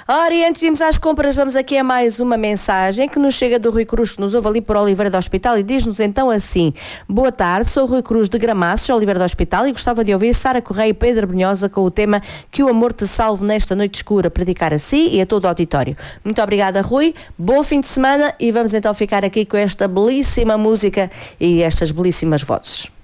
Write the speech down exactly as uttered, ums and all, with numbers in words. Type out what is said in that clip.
Ora, e antes de irmos às compras, vamos aqui a mais uma mensagem que nos chega do Rui Cruz, que nos ouve ali por Oliveira do Hospital, e diz-nos então assim: boa tarde, sou o Rui Cruz de Gramaços, Oliveira do Hospital, e gostava de ouvir Sara Correia e Pedro Brunhosa com o tema Que o Amor Te Salve Nesta Noite Escura, para dedicar a si e a todo o auditório. Muito obrigada, Rui, bom fim de semana, e vamos então ficar aqui com esta belíssima música e estas belíssimas vozes.